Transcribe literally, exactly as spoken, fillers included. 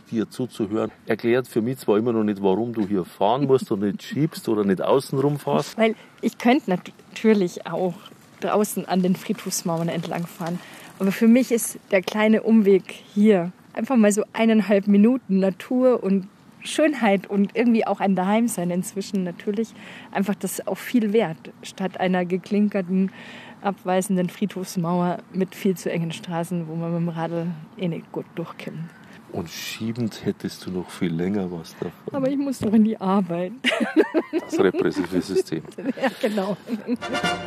dir zuzuhören. Erklärt für mich zwar immer noch nicht, warum du hier fahren musst und nicht schiebst oder nicht außenrum fährst. Weil ich könnte natürlich auch draußen an den Friedhofsmauern entlang fahren. Aber für mich ist der kleine Umweg hier einfach mal so eineinhalb Minuten Natur und Schönheit und irgendwie auch ein Daheimsein inzwischen natürlich einfach das auch viel wert, statt einer geklinkerten, abweisenden Friedhofsmauer mit viel zu engen Straßen, wo man mit dem Radl eh nicht gut durchkommt. Und schiebend hättest du noch viel länger was davon. Aber ich muss doch in die Arbeit. Das repressive System. Ja, genau.